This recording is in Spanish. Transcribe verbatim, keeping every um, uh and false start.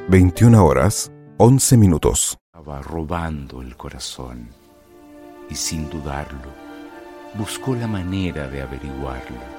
veintiuna horas, once minutos. Estaba robando el corazón y sin dudarlo, buscó la manera de averiguarlo.